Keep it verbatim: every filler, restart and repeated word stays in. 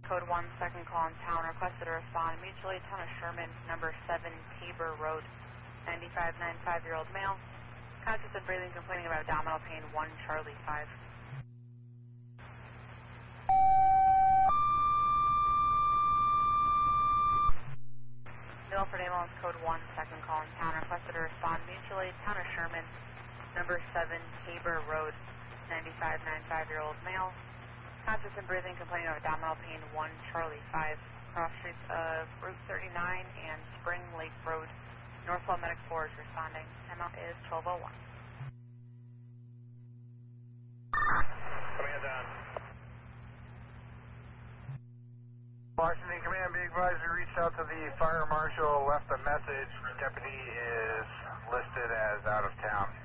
Code one, second call in town, requested to respond. Mutual aid, Town of Sherman, number seven, Tabor Road, ninety-five, ninety-five-year-old male. Conscious and breathing, complaining about abdominal pain, one Charlie five. Milford Ambulance, code one, second call in town, requested to respond. Mutual aid, Town of Sherman, number seven, Tabor Road, ninety-five, ninety-five-year-old male. Conscious and breathing, complaining of abdominal pain, one Charlie five. Cross streets of Route thirty-nine and Spring Lake Road. Northwell Medic four is responding. M L is twelve oh one. Command on. Washington Command, be advised we reached out to the fire marshal, left a message. Deputy is listed as out of town.